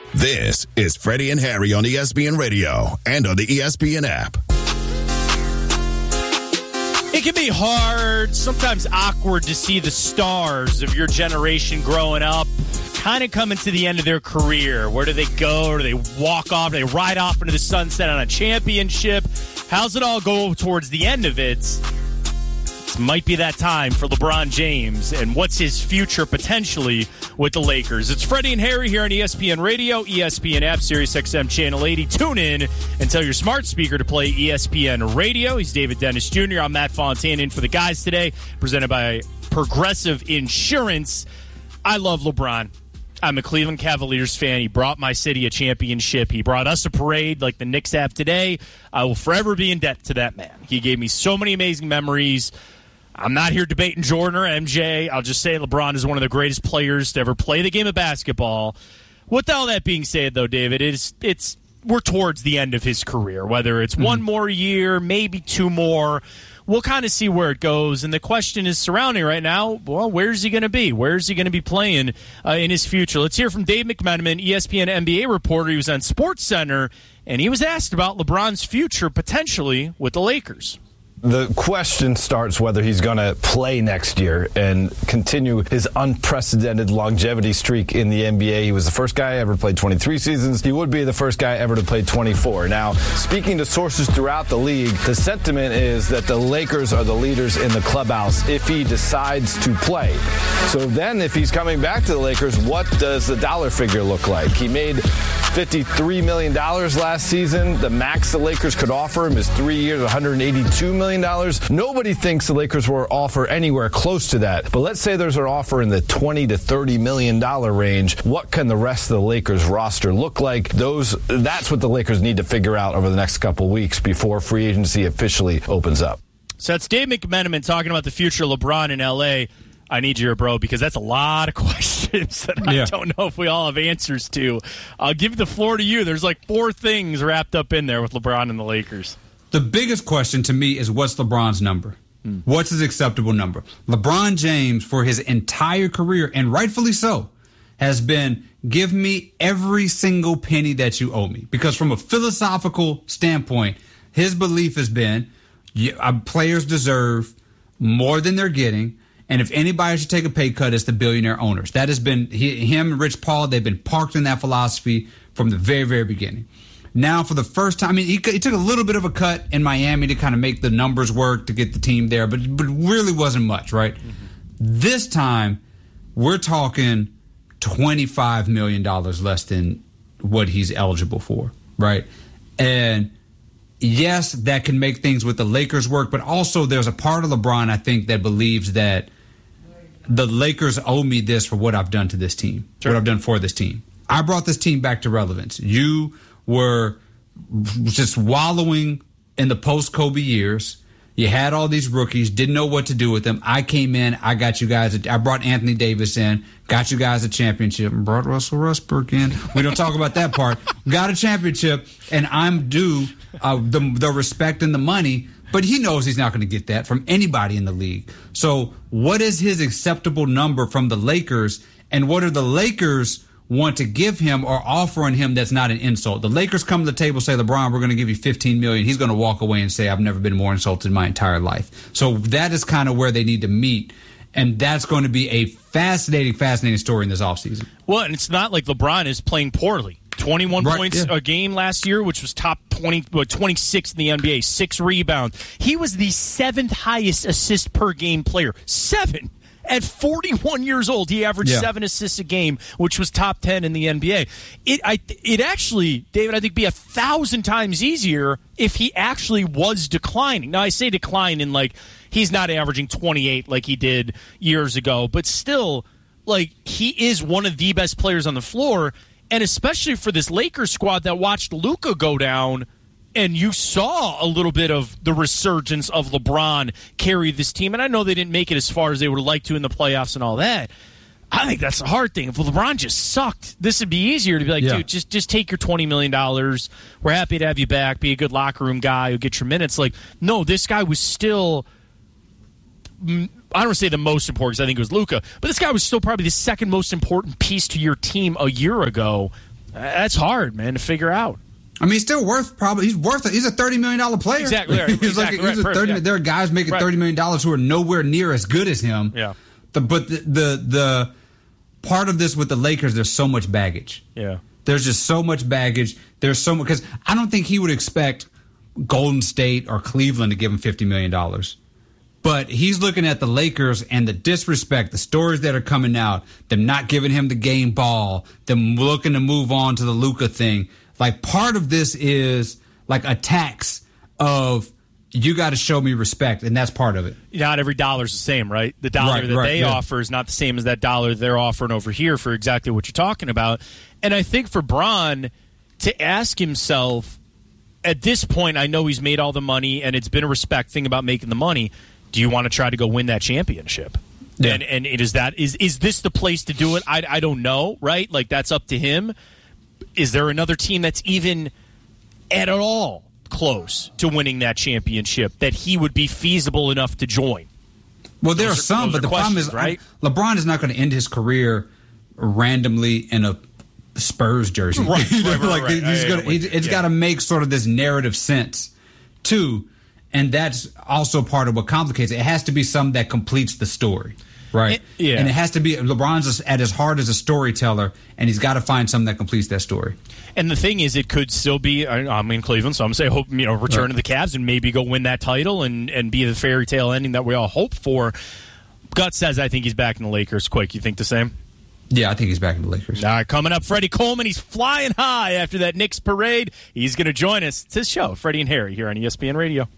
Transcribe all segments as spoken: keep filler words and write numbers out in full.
This is Freddie and Harry on E S P N Radio and on the E S P N app. It can be hard, sometimes awkward to see the stars of your generation growing up kind of coming to the end of their career. Where do they go? Or do they walk off? Do they ride off into the sunset on a championship? How's it all go towards the end of it? This might be that time for LeBron James, and what's his future potentially with the Lakers? It's Freddie and Harry here on E S P N Radio, E S P N app, Sirius X M Channel eighty. Tune in and tell your smart speaker to play E S P N Radio. He's David Dennis Junior I'm Matt Fontaine in for the guys today, presented by Progressive Insurance. I love LeBron. I'm a Cleveland Cavaliers fan. He brought my city a championship. He brought us a parade like the Knicks have today. I will forever be in debt to that man. He gave me so many amazing memories. I'm not here debating Jordan or M J. I'll just say LeBron is one of the greatest players to ever play the game of basketball. With all that being said, though, David, it's it's we're towards the end of his career. Whether it's mm-hmm. one more year, maybe two more, we'll kind of see where it goes. And the question is surrounding right now, well, where's he going to be? Where's he going to be playing uh, in his future? Let's hear from Dave McMenamin, E S P N N B A reporter. He was on SportsCenter, and he was asked about LeBron's future potentially with the Lakers. The question starts whether he's going to play next year and continue his unprecedented longevity streak in the N B A. He was the first guy ever to play twenty-three seasons. He would be the first guy ever to play twenty-four. Now, speaking to sources throughout the league, the sentiment is that the Lakers are the leaders in the clubhouse if he decides to play. So then if he's coming back to the Lakers, what does the dollar figure look like? He made fifty-three million dollars last season. The max the Lakers could offer him is three years, one hundred eighty-two million dollars. Nobody thinks the Lakers will offer anywhere close to that. But let's say there's an offer in the twenty to thirty million dollars range. What can the rest of the Lakers roster look like? Those That's what the Lakers need to figure out over the next couple weeks before free agency officially opens up. So that's Dave McMenamin talking about the future of LeBron in L A. I need you, bro, because that's a lot of questions that yeah. I don't know if we all have answers to. I'll give the floor to you. There's like four things wrapped up in there with LeBron and the Lakers. The biggest question to me is what's LeBron's number? Hmm. What's his acceptable number? LeBron James, for his entire career, and rightfully so, has been, give me every single penny that you owe me. Because from a philosophical standpoint, his belief has been yeah, players deserve more than they're getting. And if anybody should take a pay cut, it's the billionaire owners. That has been he, him and Rich Paul. They've been parked in that philosophy from the very, very beginning. Now, for the first time, I mean, he, he took a little bit of a cut in Miami to kind of make the numbers work to get the team there, but but really wasn't much, right? Mm-hmm. This time, we're talking twenty-five million dollars less than what he's eligible for, right? And yes, that can make things with the Lakers work, but also there's a part of LeBron, I think, that believes that the Lakers owe me this for what I've done to this team, sure. what I've done for this team. I brought this team back to relevance. You were just wallowing in the post-Kobe years. You had all these rookies, didn't know what to do with them. I came in, I got you guys, a, I brought Anthony Davis in, got you guys a championship, and brought Russell Westbrook in. We don't talk about that part. Got a championship, and I'm due uh, the, the respect and the money, but he knows he's not going to get that from anybody in the league. So what is his acceptable number from the Lakers, and what are the Lakers want to give him or offering him that's not an insult? The Lakers come to the table, say, LeBron, we're going to give you fifteen million dollars. He's going to walk away and say, I've never been more insulted in my entire life. So that is kind of where they need to meet. And that's going to be a fascinating, fascinating story in this offseason. Well, and it's not like LeBron is playing poorly. twenty-one right, points yeah. a game last year, which was top twenty, twenty-six in the N B A, six rebounds. He was the seventh highest assist per game player. Seven. At forty-one years old, he averaged yeah. seven assists a game, which was top ten in the N B A. It, I, it actually, David, I think, be a thousand times easier if he actually was declining. Now, I say decline in like he's not averaging twenty-eight like he did years ago, but still, like he is one of the best players on the floor, and especially for this Lakers squad that watched Luka go down. And you saw a little bit of the resurgence of LeBron carry this team. And I know they didn't make it as far as they would like to in the playoffs and all that. I think that's the hard thing. If LeBron just sucked, this would be easier to be like, yeah. dude, just just take your twenty million dollars. We're happy to have you back. Be a good locker room guy who get your minutes. Like, no, this guy was still, I don't want to say the most important because I think it was Luka, but this guy was still probably the second most important piece to your team a year ago. That's hard, man, to figure out. I mean, he's still worth probably. He's worth it. He's a thirty million dollar player. Exactly. Right. he's exactly like, he's right. a thirty. Yeah. There are guys making right. thirty million dollars who are nowhere near as good as him. Yeah. The, but the, the the part of this with the Lakers, there's so much baggage. Yeah. There's just so much baggage. There's so much because I don't think he would expect Golden State or Cleveland to give him fifty million dollars. But he's looking at the Lakers and the disrespect, the stories that are coming out, them not giving him the game ball, them looking to move on to the Luka thing. Like, part of this is like a tax of you got to show me respect, and that's part of it. Not every dollar's the same, right? The dollar right, that right, they yeah. offer is not the same as that dollar they're offering over here for exactly what you're talking about. And I think for Bron to ask himself, at this point, I know he's made all the money, and it's been a respect thing about making the money. Do you want to try to go win that championship? Yeah. And and it is that is is this the place to do it? I, I don't know, right? Like, that's up to him. Is there another team that's even at all close to winning that championship that he would be feasible enough to join? Well, there those are some, are, but the problem is, right? LeBron is not going to end his career randomly in a Spurs jersey. Right, right, right, like, right. He's I, gonna, I, he's, it's yeah. got to make sort of this narrative sense, too. And that's also part of what complicates it. It has to be something that completes the story, right? It, yeah. And it has to be, LeBron's at his heart as a storyteller, and he's got to find something that completes that story. And the thing is, it could still be, I'm in Cleveland, so I'm saying, hope, you know, return right. to the Cavs and maybe go win that title and, and be the fairy tale ending that we all hope for. Gut says, I think he's back in the Lakers. Quick, you think the same? Yeah, I think he's back in the Lakers. All right, coming up, Freddie Coleman. He's flying high after that Knicks parade. He's going to join us. It's his show, Freddie and Harry, here on E S P N Radio.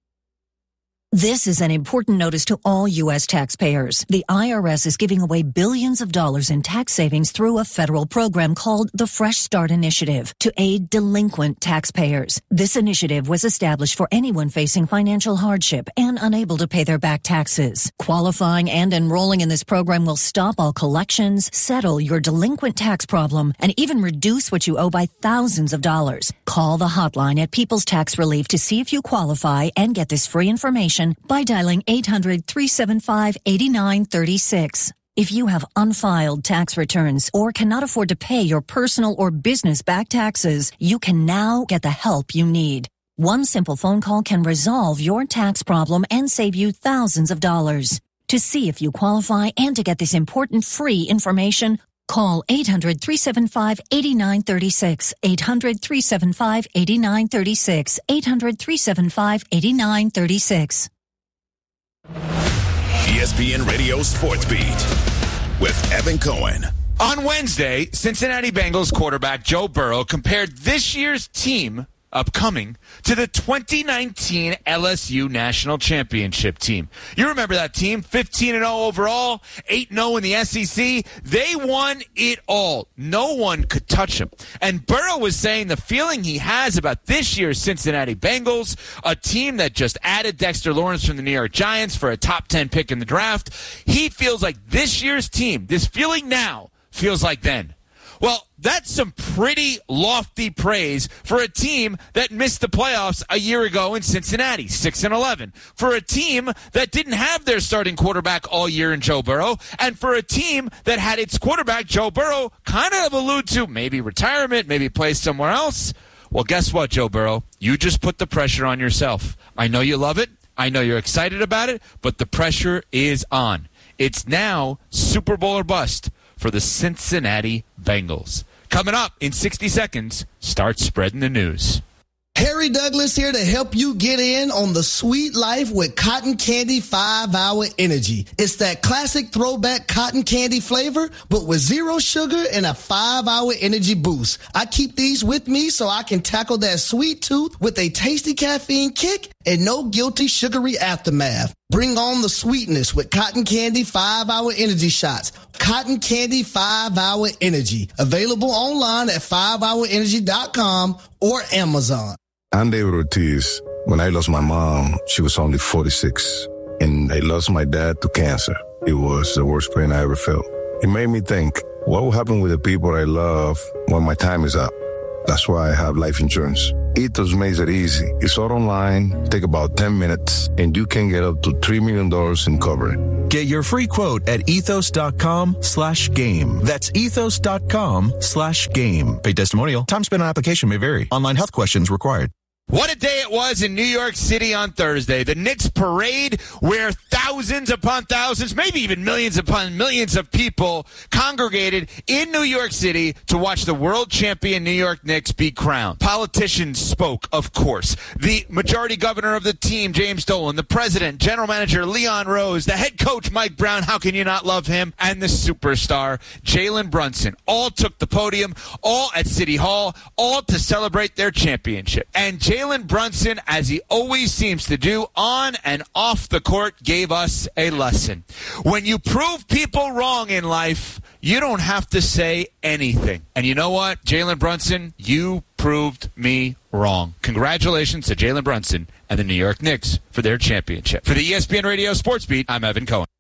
This is an important notice to all U S taxpayers. The I R S is giving away billions of dollars in tax savings through a federal program called the Fresh Start Initiative to aid delinquent taxpayers. This initiative was established for anyone facing financial hardship and unable to pay their back taxes. Qualifying and enrolling in this program will stop all collections, settle your delinquent tax problem, and even reduce what you owe by thousands of dollars. Call the hotline at People's Tax Relief to see if you qualify and get this free information by dialing eight hundred, three seven five, eight nine three six. If you have unfiled tax returns or cannot afford to pay your personal or business back taxes, you can now get the help you need. One simple phone call can resolve your tax problem and save you thousands of dollars. To see if you qualify and to get this important free information, call eight hundred, three seven five, eight nine three six, eight hundred, three seven five, eight nine three six, eight hundred, three seven five, eight nine three six. E S P N Radio Sports Beat with Evan Cohen. On Wednesday, Cincinnati Bengals quarterback Joe Burrow compared this year's team, upcoming, to the twenty nineteen L S U National Championship team. You remember that team, fifteen and oh overall, eight and oh in the S E C. They won it all. No one could touch them. And Burrow was saying the feeling he has about this year's Cincinnati Bengals, a team that just added Dexter Lawrence from the New York Giants for a top ten pick in the draft, he feels like this year's team, this feeling now, feels like then. Well, that's some pretty lofty praise for a team that missed the playoffs a year ago in Cincinnati, six and eleven. For a team that didn't have their starting quarterback all year in Joe Burrow, and for a team that had its quarterback, Joe Burrow, kind of allude to maybe retirement, maybe play somewhere else. Well, guess what, Joe Burrow? You just put the pressure on yourself. I know you love it. I know you're excited about it, but the pressure is on. It's now Super Bowl or bust for the Cincinnati Bengals. Coming up in sixty seconds, start spreading the news. Harry Douglas here to help you get in on the sweet life with Cotton Candy five hour Energy. It's that classic throwback cotton candy flavor, but with zero sugar and a five hour energy boost. I keep these with me so I can tackle that sweet tooth with a tasty caffeine kick and no guilty sugary aftermath. Bring on the sweetness with Cotton Candy five hour Energy shots. Cotton Candy five hour Energy. Available online at five hour energy dot com or Amazon. I'm David Ortiz. When I lost my mom, she was only forty-six. And I lost my dad to cancer. It was the worst pain I ever felt. It made me think, what will happen with the people I love when my time is up? That's why I have life insurance. Ethos makes it easy. It's all online, take about ten minutes, and you can get up to three million dollars in cover. Get your free quote at ethos.com slash game. That's ethos.com slash game. Paid testimonial. Time spent on application may vary. Online health questions required. What a day it was in New York City on Thursday. The Knicks parade where thousands upon thousands, maybe even millions upon millions of people congregated in New York City to watch the world champion New York Knicks be crowned. Politicians spoke, of course. The majority governor of the team, James Dolan, the president, general manager Leon Rose, the head coach Mike Brown, how can you not love him, and the superstar Jalen Brunson, all took the podium, all at City Hall, all to celebrate their championship. And Jalen Jalen Brunson, as he always seems to do on and off the court, gave us a lesson. When you prove people wrong in life, you don't have to say anything. And you know what, Jalen Brunson, you proved me wrong. Congratulations to Jalen Brunson and the New York Knicks for their championship. For the E S P N Radio Sports Beat, I'm Evan Cohen.